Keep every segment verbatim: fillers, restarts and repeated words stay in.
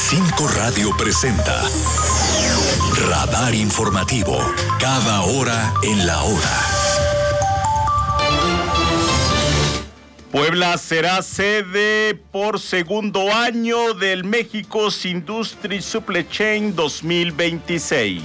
Cinco Radio presenta Radar Informativo, cada hora en la hora. Puebla será sede por segundo año del México's Industry Supply Chain dos mil veintiséis.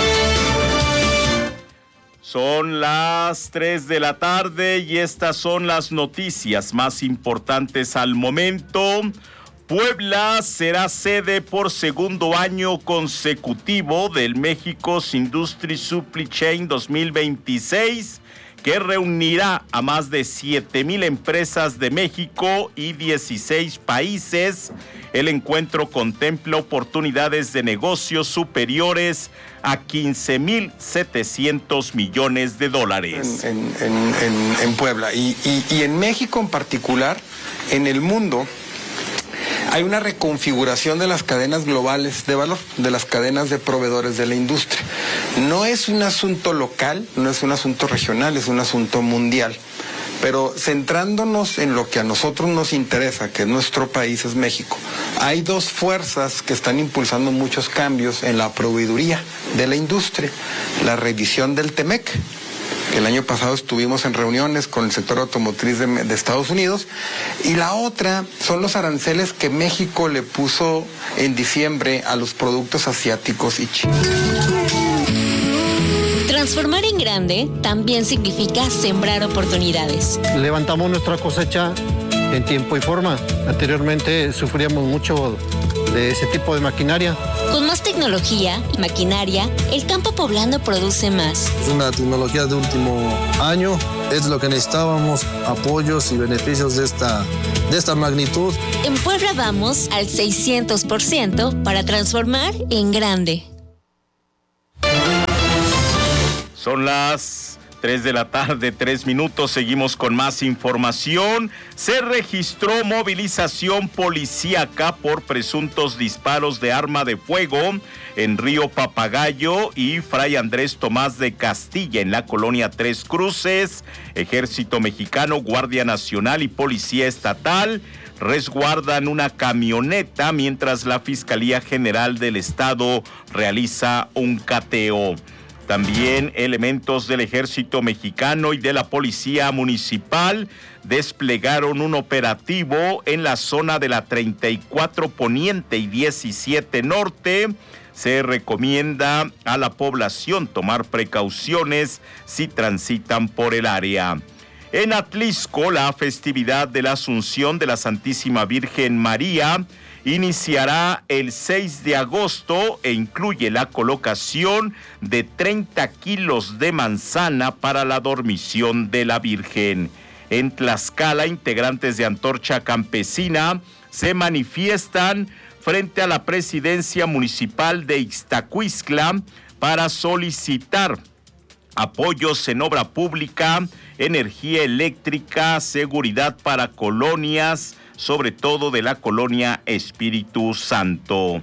Son las tres de la tarde y estas son las noticias más importantes al momento. Puebla será sede por segundo año consecutivo del México's Industry Supply Chain dos mil veintiséis, que reunirá a más de siete mil empresas de México y dieciséis países. El encuentro contempla oportunidades de negocios superiores a quince mil setecientos millones de dólares. En, en, en, en Puebla y, y, y en México en particular, en el mundo, hay una reconfiguración de las cadenas globales de valor, de las cadenas de proveedores de la industria. No es un asunto local, no es un asunto regional, es un asunto mundial. Pero centrándonos en lo que a nosotros nos interesa, que nuestro país es México, hay dos fuerzas que están impulsando muchos cambios en la proveeduría de la industria. La revisión del TEMEC, que el año pasado estuvimos en reuniones con el sector automotriz de, de Estados Unidos, y la otra son los aranceles que México le puso en diciembre a los productos asiáticos y chinos. Transformar en grande también significa sembrar oportunidades. Levantamos nuestra cosecha en tiempo y forma. Anteriormente sufríamos mucho de ese tipo de maquinaria. Con más tecnología y maquinaria, el campo poblano produce más. Es una tecnología de último año, es lo que necesitábamos, apoyos y beneficios de esta, de esta magnitud. En Puebla vamos al seiscientos por ciento para transformar en grande. Son las tres de la tarde, tres minutos, seguimos con más información. Se registró movilización policíaca por presuntos disparos de arma de fuego en Río Papagayo y Fray Andrés Tomás de Castilla, en la colonia Tres Cruces. Ejército Mexicano, Guardia Nacional y Policía Estatal resguardan una camioneta mientras la Fiscalía General del Estado realiza un cateo. También elementos del Ejército Mexicano y de la Policía Municipal desplegaron un operativo en la zona de la treinta y cuatro Poniente y diecisiete Norte. Se recomienda a la población tomar precauciones si transitan por el área. En Atlixco, la festividad de la Asunción de la Santísima Virgen María iniciará el seis de agosto e incluye la colocación de treinta kilos de manzana para la dormición de la Virgen. En Tlaxcala, integrantes de Antorcha Campesina se manifiestan frente a la presidencia municipal de Ixtacuistla para solicitar apoyos en obra pública, energía eléctrica, seguridad para colonias, sobre todo de la colonia Espíritu Santo.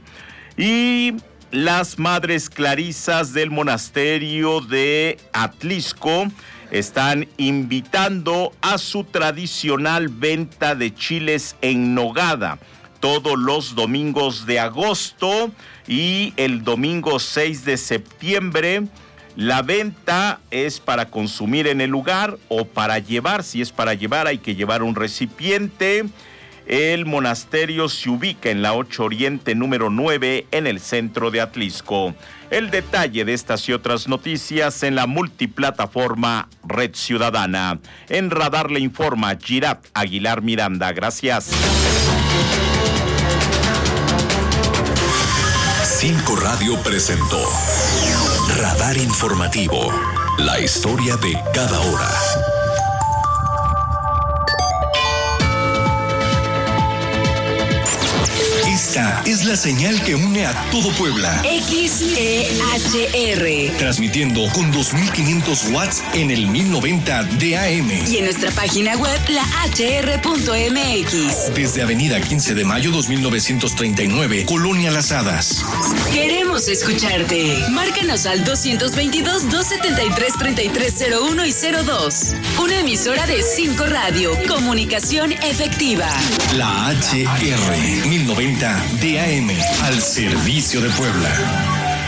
Y las Madres Clarisas del monasterio de Atlixco están invitando a su tradicional venta de chiles en nogada todos los domingos de agosto y el domingo seis de septiembre. La venta es para consumir en el lugar o para llevar. Si es para llevar, hay que llevar un recipiente. El monasterio se ubica en la ocho Oriente número nueve en el centro de Atlixco. El detalle de estas y otras noticias en la multiplataforma Red Ciudadana. En Radar le informa Girat Aguilar Miranda. Gracias. Cinco Radio presentó Radar Informativo, la historia de cada hora. Esta es la señal que une a todo Puebla. X E H R. Transmitiendo con dos mil quinientos watts en el mil noventa de A M. Y en nuestra página web, la H R punto M X. Desde Avenida quince de mayo dos mil novecientos treinta y nueve, Colonia Las Hadas. Queremos escucharte. Márcanos al dos veintidós, dos setenta y tres, treinta y tres cero uno y cero dos. Una emisora de Cinco Radio. Comunicación efectiva. La H R mil noventa treinta de A M al servicio de Puebla.